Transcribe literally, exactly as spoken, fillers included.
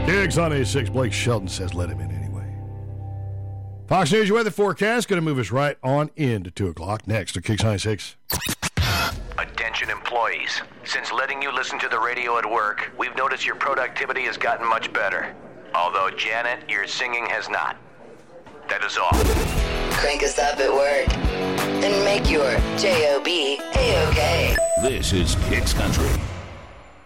Diggs on eighty-six. Blake Shelton says let him in anyway. Fox News weather forecast going to move us right on into two o'clock. Next to Kicks ninety-six. Attention employees. Since letting you listen to the radio at work, we've noticed your productivity has gotten much better. Although, Janet, your singing has not. That is all. Crank us up at work and make your J O B A-OK. This is Kicks Country.